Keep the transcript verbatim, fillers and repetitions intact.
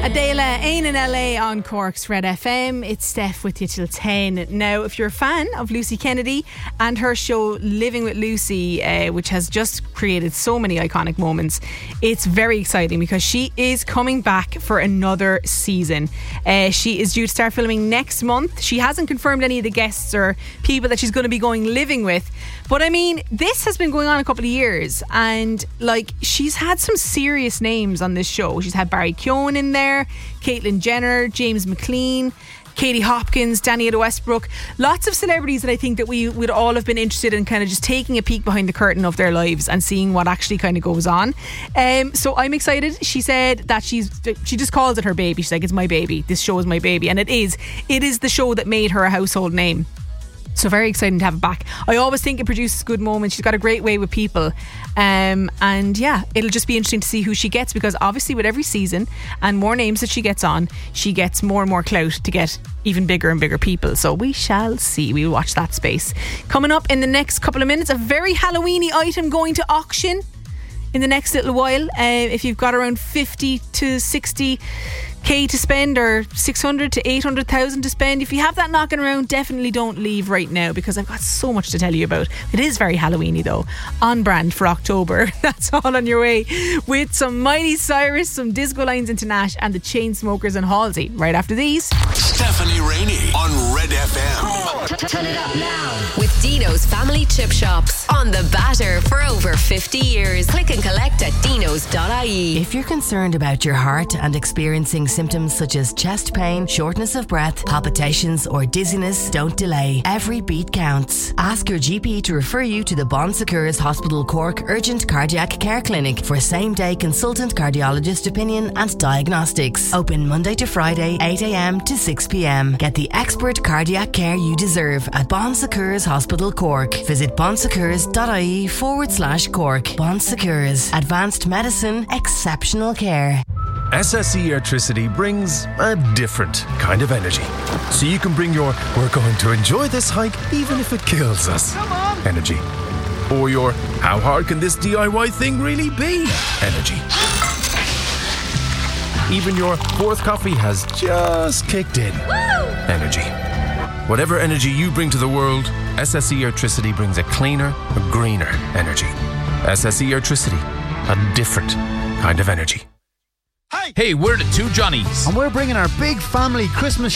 Adela, Ain in L A on Cork's Red F M. It's Steph with you till ten. Now, if you're a fan of Lucy Kennedy and her show Living with Lucy, uh, which has just created so many iconic moments, it's very exciting because she is coming back for another season. Uh, she is due to start filming next month. She hasn't confirmed any of the guests or people that she's going to be going living with. But I mean, this has been going on a couple of years, and like, she's had some serious names on this show. She's had Barry Keoghan in there, Caitlyn Jenner, James McLean, Katie Hopkins, Daniela Westbrook. Lots of celebrities that I think that we would all have been interested in kind of just taking a peek behind the curtain of their lives and seeing what actually kind of goes on. Um, so I'm excited. She said that she's she just calls it her baby. She's like, it's my baby. This show is my baby. And it is. It is the show that made her a household name. So very exciting to have it back. I always think it produces good moments. She's got a great way with people. Um, and yeah, it'll just be interesting to see who she gets, because obviously with every season and more names that she gets on, she gets more and more clout to get even bigger and bigger people. So we shall see. We'll watch that space. Coming up in the next couple of minutes, a very Halloweeny item going to auction in the next little while. Uh, if you've got around fifty to sixty K to spend, or six hundred to eight hundred thousand to spend, if you have that knocking around, definitely don't leave right now, because I've got so much to tell you about. It is very Halloweeny though, on brand for October. That's all on your way with some Miley Cyrus, some Disco Lines into Nash, and the Chainsmokers and Halsey right after these. Stephanie Rainey on Red F M. Turn it up now with Dino's Family Chip Shops, on the batter for over fifty years. Click and collect at dinos dot I E. If you're concerned about your heart and experiencing symptoms such as chest pain, shortness of breath, palpitations or dizziness, don't delay. Every beat counts. Ask your G P to refer you to the Bon Secours Hospital Cork Urgent Cardiac Care Clinic for same-day consultant cardiologist opinion and diagnostics. Open Monday to Friday, eight a.m. to six p.m. Get the expert cardiac care you deserve at Bon Secours Hospital Cork. Visit bonsecours dot I E forward slash Cork. Bon Secours. Advanced medicine, exceptional care. S S E Airtricity brings a different kind of energy. So you can bring your "we're going to enjoy this hike even if it kills us" energy. Or your "how hard can this D I Y thing really be" energy. Even your "fourth coffee has just kicked in" energy. Whatever energy you bring to the world, S S E Airtricity brings a cleaner, a greener energy. S S E Airtricity, a different kind of energy. Hey, we're the Two Johnnies, and we're bringing our big family Christmas